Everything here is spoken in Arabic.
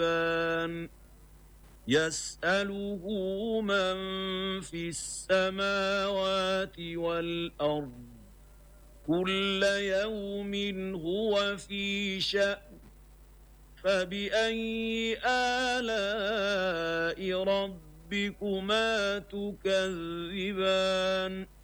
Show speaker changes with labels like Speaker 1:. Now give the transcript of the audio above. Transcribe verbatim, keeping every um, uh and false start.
Speaker 1: تكذبان يسأله من في السماوات والأرض كل يوم هو في شأن فبأي آلاء ربكما تكذبان